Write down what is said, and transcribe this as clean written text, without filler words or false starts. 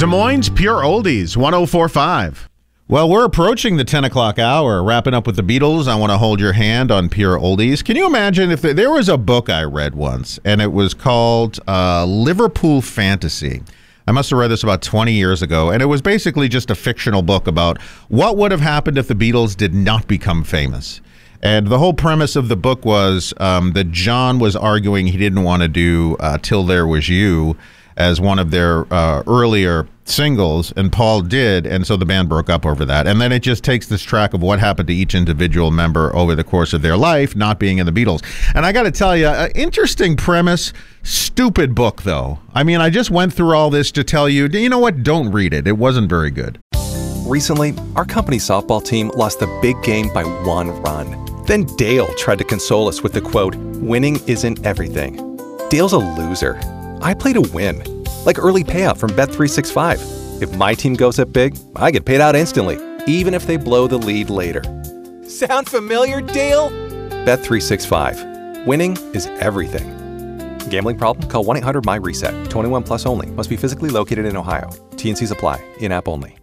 Des Moines Pure Oldies, 104.5. Well, we're approaching the 10 o'clock hour, wrapping up with the Beatles. I want to hold your hand on Pure Oldies. Can you imagine if there was a book I read once, and it was called Liverpool Fantasy. I must have read this about 20 years ago, and it was basically just a fictional book about what would have happened if the Beatles did not become famous. And the whole premise of the book was that John was arguing he didn't want to do Till There Was You as one of their earlier singles, and Paul did, and so the band broke up over that. And then it just takes this track of what happened to each individual member over the course of their life, not being in the Beatles. And I got to tell you, interesting premise, stupid book, though. I mean, I just went through all this to tell you, you know what, don't read it. It wasn't very good. Recently, our company softball team lost the big game by 1 run. Then Dale tried to console us with the quote, "Winning isn't everything." Dale's a loser. I play to win, like early payout from Bet365. If my team goes up big, I get paid out instantly, even if they blow the lead later. Sound familiar, Dale? Bet365. Winning is everything. Gambling problem? Call 1-800-MY-RESET. 21 plus only. Must be physically located in Ohio. T&Cs apply. In-app only.